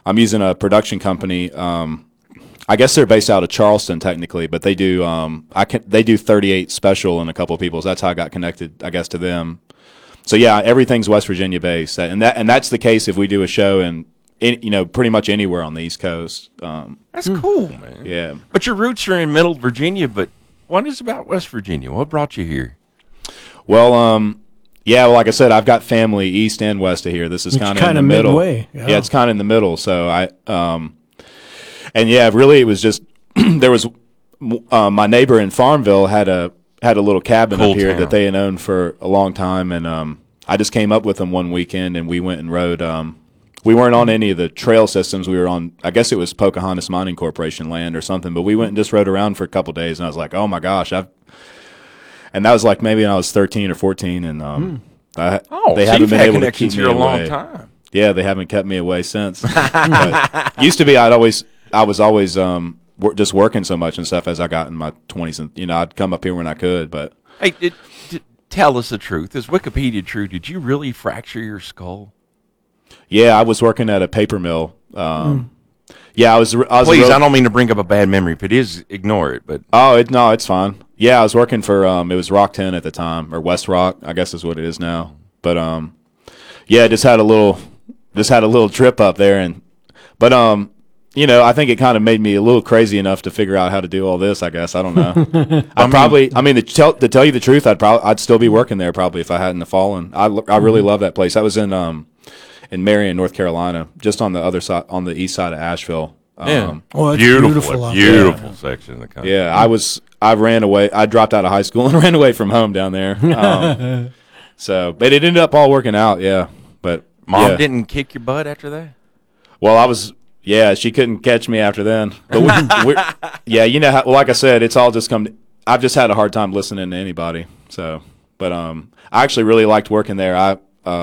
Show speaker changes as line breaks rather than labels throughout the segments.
I'm using a production company. I guess they're based out of Charleston technically, but they do they do 38 Special and a couple of people's. That's how I got connected, I guess, to them. So yeah, everything's West Virginia based, and that's the case if we do a show in pretty much anywhere on the East Coast.
That's cool, man.
Yeah.
But your roots are in Middle Virginia, but what is about West Virginia? What brought you here?
Well, yeah, well, like I said, I've got family east and west of here. This is kind of in the middle.
Midway.
Yeah, it's kind of in the middle. So and yeah, really, it was just there was my neighbor in Farmville had a little cabin up here that they had owned for a long time, and I just came up with them one weekend, and we went and rode. We weren't on any of the trail systems. We were on, I guess it was Pocahontas Mining Corporation land or something, but we went and just rode around for a couple of days, and I was like, oh my gosh, and that was like maybe when I was 13 or 14, and they haven't been able to keep me away.
A long time.
Yeah, they haven't kept me away since. But used to be, I was always just working so much and stuff as I got in my 20s, and I'd come up here when I could. But
hey, tell us the truth. Is Wikipedia true? Did you really fracture your skull?
Yeah, I was working at a paper mill. Yeah, I was.
Please, I don't mean to bring up a bad memory. If it is, ignore it. But
no, it's fine. Yeah, I was working for it was Rock 10 at the time, or West Rock, I guess is what it is now. But yeah, just had a little trip up there, but I think it kind of made me a little crazy enough to figure out how to do all this. I guess I don't know. To tell you the truth, I'd still be working there probably if I hadn't have fallen. I really love that place. I was in Marion, North Carolina, just on the other side, on the east side of Asheville.
Yeah,
it's
beautiful section of the country.
Yeah, I ran away. I dropped out of high school and ran away from home down there. But it ended up all working out. Yeah, but
Mom didn't kick your butt after that.
Well, she couldn't catch me after then. But like I said, it's all just come. I've just had a hard time listening to anybody. So, but I actually really liked working there.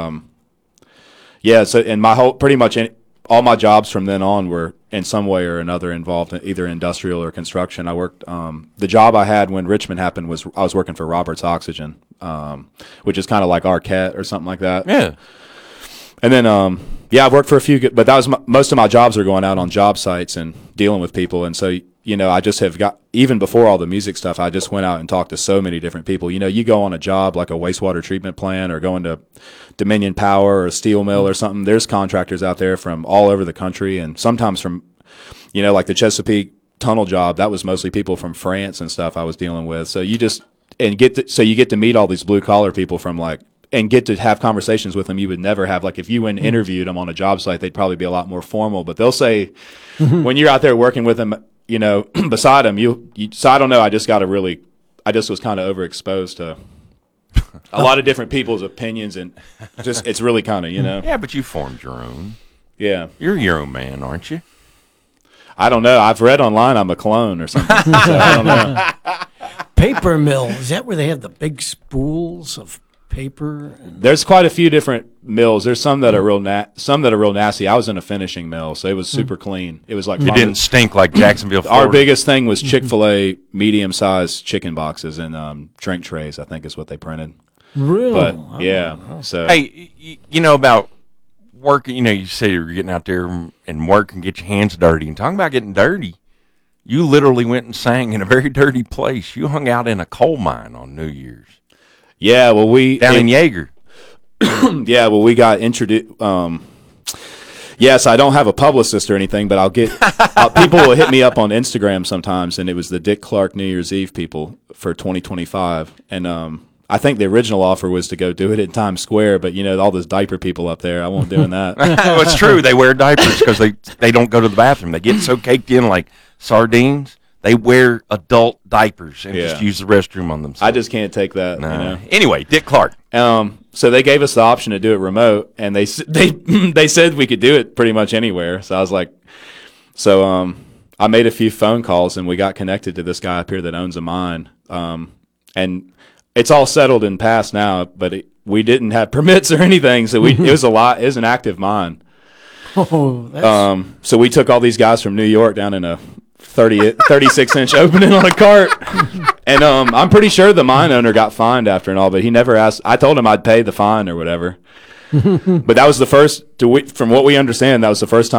And pretty much all my jobs from then on were in some way or another involved in either industrial or construction. I worked, the job I had when Richmond happened was I was working for Roberts Oxygen, which is kind of like Arquette or something like that.
Yeah.
And then, I've worked for a few, but that was most of my jobs are going out on job sites and dealing with people. And so, I just have got, even before all the music stuff, I just went out and talked to so many different people. You go on a job like a wastewater treatment plant or going to Dominion Power or a steel mill or something. There's contractors out there from all over the country, and sometimes from, like the Chesapeake tunnel job, that was mostly people from France and stuff I was dealing with. So you get to meet all these blue collar people and get to have conversations with them you would never have. Like if you went and interviewed them on a job site, they'd probably be a lot more formal, but they'll say when you're out there working with them, beside them, so I don't know. I just was kind of overexposed to a lot of different people's opinions, and it's really kind of,
Yeah, but you formed your own.
Yeah.
You're your own man, aren't you?
I don't know. I've read online I'm a clone or something. So I don't know.
Paper mill, is that where they have the big spools of paper?
There's quite a few different mills. There's some that are real nasty. I was in a finishing mill, so it was super clean. It was like
it didn't stink like Jacksonville, Florida.
Our biggest thing was Chick-fil-A medium-sized chicken boxes and drink trays, I think is what they printed.
Really?
But yeah. So
hey, about working, you say you're getting out there and work and get your hands dirty. And talking about getting dirty, you literally went and sang in a very dirty place. You hung out in a coal mine on New Year's.
Yeah, well,
down in Yeager.
Yeah, well, we got introduced. Yes, I don't have a publicist or anything, but I'll get people will hit me up on Instagram sometimes, and it was the Dick Clark New Year's Eve people for 2025, and I think the original offer was to go do it in Times Square, but all those diaper people up there, I won't doing that.
Well, it's true. They wear diapers because they don't go to the bathroom. They get so caked in like sardines. They wear adult diapers and just use the restroom on themselves.
I just can't take that.
Nah. Anyway, Dick Clark.
So they gave us the option to do it remote, and they said we could do it pretty much anywhere. So I was like, I made a few phone calls, and we got connected to this guy up here that owns a mine. And it's all settled and passed now, but we didn't have permits or anything, so it was an active mine. So we took all these guys from New York down in a 36-inch opening on a cart, and I'm pretty sure the mine owner got fined after and all, but he never asked. I told him I'd pay the fine or whatever. But that was the first, from what we understand, that was the first time